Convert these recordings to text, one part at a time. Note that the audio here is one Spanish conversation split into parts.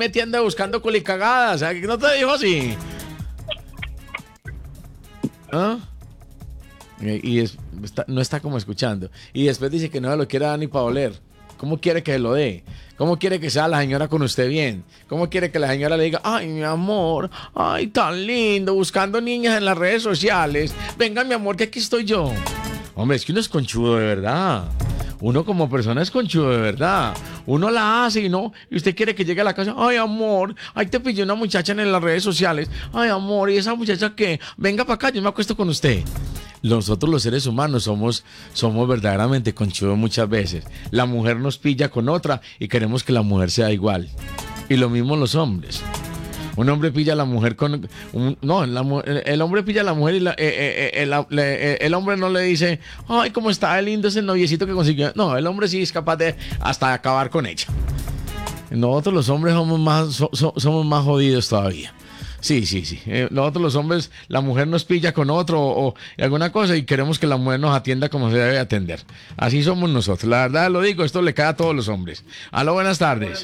metiendo buscando culicagadas. ¿No te dijo así? ¿Ah? No está como escuchando. Y después dice que no se lo quiere dar ni para oler. ¿Cómo quiere que se lo dé? ¿Cómo quiere que sea la señora con usted bien? ¿Cómo quiere que la señora le diga, ay, mi amor, ay, tan lindo, buscando niñas en las redes sociales? Venga, mi amor, que aquí estoy yo. Hombre, es que uno es conchudo de verdad. Uno como persona es conchudo de verdad. Uno la hace y usted quiere que llegue a la casa. Ay, amor, ahí te pillé una muchacha en las redes sociales. Ay, amor, ¿y esa muchacha qué? Venga para acá, yo me acuesto con usted. Nosotros los seres humanos somos verdaderamente conchudos muchas veces. La mujer nos pilla con otra y queremos que la mujer sea igual. Y lo mismo los hombres. Un hombre pilla a la mujer con... el hombre pilla a la mujer y el hombre no le dice, ay, cómo está de lindo ese noviecito que consiguió. No, el hombre sí es capaz de hasta acabar con ella. Nosotros los hombres somos más jodidos todavía. Sí. Nosotros los hombres, la mujer nos pilla con otro o alguna cosa y queremos que la mujer nos atienda como se debe atender. Así somos nosotros. La verdad lo digo, esto le cae a todos los hombres. Aló, buenas tardes.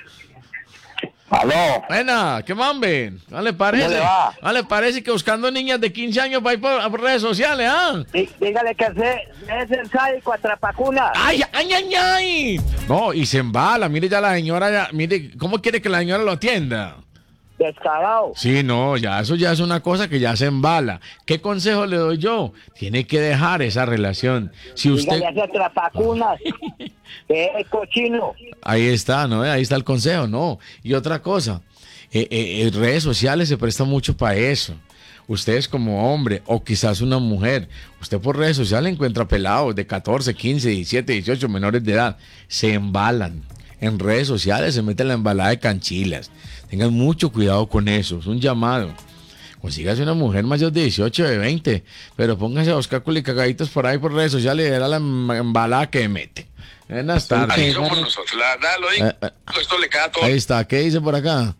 Aló. Buena, ¿qué mambe? ¿No le parece? ¿Cómo le va? ¿No le parece que buscando niñas de 15 años para ir por redes sociales, ah? Dígale que es el sádico atrapacuna. ¡Ay! No, y se embala. Mire ya la señora, mire, ¿cómo quiere que la señora lo atienda? Descarado. Sí, no, eso ya es una cosa que ya se embala. ¿Qué consejo le doy yo? Tiene que dejar esa relación. Si usted... Dígale a ese atrapacunas que es cochino. Ahí está, ¿no? Ahí está el consejo, ¿no? Y otra cosa, redes sociales se prestan mucho para eso. Ustedes como hombre o quizás una mujer, usted por redes sociales encuentra pelados de 14, 15, 17, 18 menores de edad. Se embalan. En redes sociales se mete la embalada de canchilas. Tengan mucho cuidado con eso. Es un llamado. Consígase una mujer mayor de 18, de 20. Pero pónganse a buscar culicagaditos por ahí por redes sociales y verá la embalada que mete. Buenas tardes. Ahí somos nosotros. La verdad lo digo. Esto le cae a todo. Ahí está. ¿Qué dice por acá?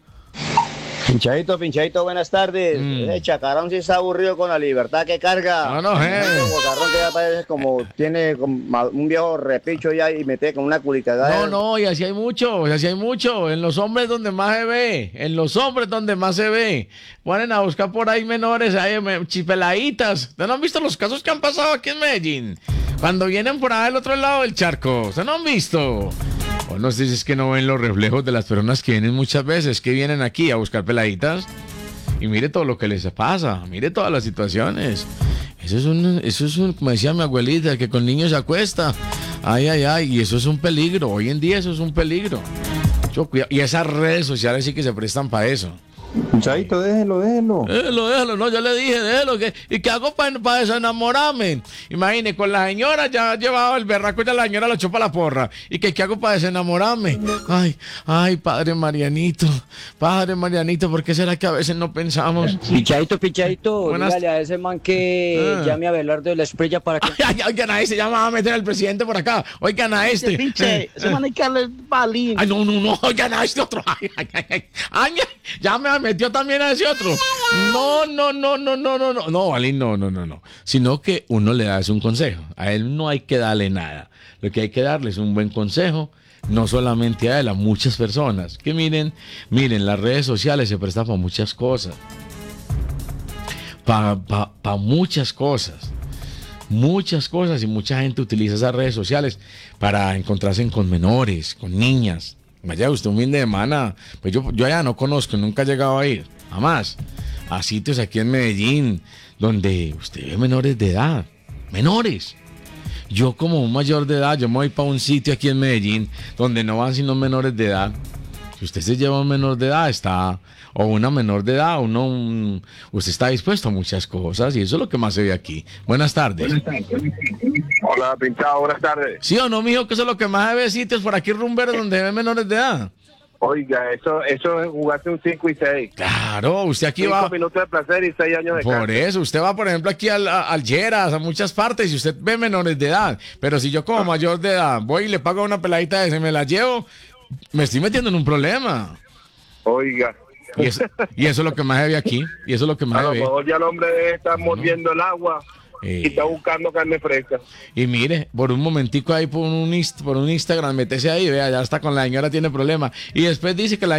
Pinchadito, buenas tardes. Ese chacarón sí está aburrido con la libertad que carga. No, Chacarrón que ya parece como tiene como un viejo repicho ya y mete con una culicagada. No, y así hay mucho. En los hombres donde más se ve. Ponen a buscar por ahí menores, ahí chipeladitas. ¿Ustedes no han visto los casos que han pasado aquí en Medellín? Cuando vienen por ahí del otro lado del charco. ¿Ustedes no han visto? O no sé si es que no ven los reflejos de las personas que vienen muchas veces, que vienen aquí a buscar peladitas. Y mire todo lo que les pasa, mire todas las situaciones. Eso es un, como decía mi abuelita, que con niños se acuesta. Ay, y eso es un peligro. Hoy en día eso es un peligro. Y esas redes sociales sí que se prestan para eso. Pinchadito, déjelo. Déjelo, no, yo le dije, déjelo. ¿Y qué hago para desenamorarme? Imagine, con la señora ya llevaba el berraco, ya la señora lo echó para la porra. ¿Y qué hago para desenamorarme? Ay, padre Marianito, ¿por qué será que a veces no pensamos? Pinchadito, dígale a ese man que llame a Abelardo de la Esprella para que... Oigan a ese, ya me va a meter al presidente por acá. Oigan a este. Ese man hay que darle balín. Ay, no, oigan a este otro. Ay, ya me metió también a ese otro. No, Balín, no. Sino que uno le da un consejo. A él no hay que darle nada. Lo que hay que darle es un buen consejo. No solamente a él, a muchas personas. Que miren, las redes sociales se prestan para muchas cosas. Para muchas cosas. Muchas cosas, y mucha gente utiliza esas redes sociales para encontrarse con menores, con niñas. Vaya usted un fin de semana, pues yo allá no conozco, nunca he llegado a ir, jamás, a sitios aquí en Medellín donde usted ve menores de edad, menores. Yo como un mayor de edad, yo me voy para un sitio aquí en Medellín donde no van sino menores de edad. Si usted se lleva a un menor de edad, o una menor de edad, usted está dispuesto a muchas cosas y eso es lo que más se ve aquí. Buenas tardes. Hola, pinchado, buenas tardes. ¿Sí o no, mijo? Que eso es lo que más se ve sitios por aquí rumberos donde se ven menores de edad. Oiga, eso es jugarse un 5 y 6. Claro, usted aquí 5 va... minutos de placer y 6 años de Por cárcel. eso, usted va, por ejemplo, aquí al Lleras, a muchas partes, y usted ve menores de edad. Pero si yo como mayor de edad voy y le pago una peladita de ese, me la llevo, me estoy metiendo en un problema. Oiga. Y eso es lo que más se ve aquí. Y eso es lo que más A se lo ve. mejor ya el hombre está mordiendo el agua y está buscando carne fresca. Y mire, por un momentico ahí por un Instagram, métese ahí, vea, ya está con la señora, tiene problema. Y después dice que la